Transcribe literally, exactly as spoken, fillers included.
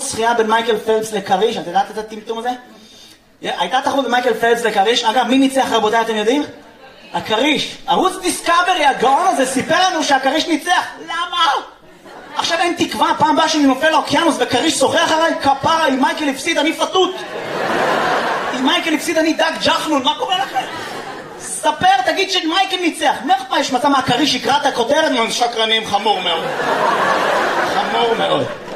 שחייה בין מייקל פלפס לקריש, את יודעת את הטמטום הזה? הייתה תחרות בין מייקל פלפס לקריש, אגב, מי ניצח רבותיי, אתם יודעים? הקריש. ערוץ דיסקאברי, הגאון הזה, סיפר לנו שהקריש ניצח. למה? עכשיו אין תקווה, פעם באה שאני נופל לאוקיינוס וקריש שוחח עליי, כפרה, אם מייקל הפסיד, אני פתות. אם מייקל הפסיד, אני דג ג'חנון, מה קורה לכם? ספר, תגיד שמייקל ניצח. מה יש מצא מהקריש יקרא את הכותרת? שקרנים, חמור מאוד. חמור מאוד.